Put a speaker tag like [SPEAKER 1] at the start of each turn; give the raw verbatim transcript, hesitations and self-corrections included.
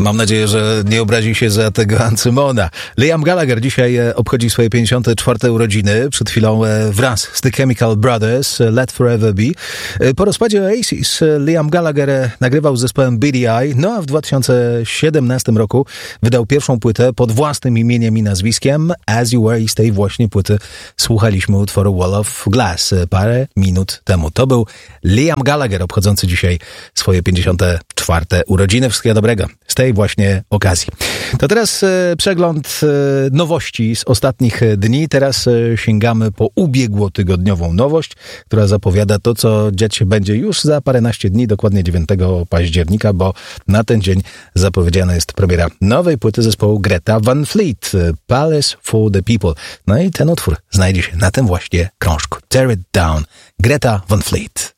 [SPEAKER 1] Mam nadzieję, że nie obrazi się za tego Ancymona. Liam Gallagher dzisiaj obchodzi swoje pięćdziesiąte czwarte urodziny. Przed chwilą wraz z The Chemical Brothers, Let Forever Be. Po rozpadzie Oasis Liam Gallagher nagrywał z zespołem B D I, no a w dwa tysiące siedemnastym roku wydał pierwszą płytę pod własnym imieniem i nazwiskiem. As You Were i z tej właśnie płyty słuchaliśmy utworu Wall of Glass parę minut temu. To był Liam Gallagher obchodzący dzisiaj swoje pięćdziesiąte czwarte urodziny. Wszystkiego dobrego z tej właśnie okazji. To teraz e, przegląd e, nowości z ostatnich dni. Teraz e, sięgamy po ubiegłotygodniową nowość, która zapowiada to, co dziać się będzie już za paręnaście dni, dokładnie dziewiątego października, bo na ten dzień zapowiedziana jest premiera nowej płyty zespołu Greta Van Fleet, Palace for the People. No i ten utwór znajdzie się na tym właśnie krążku. Tear It Down, Greta Van Fleet.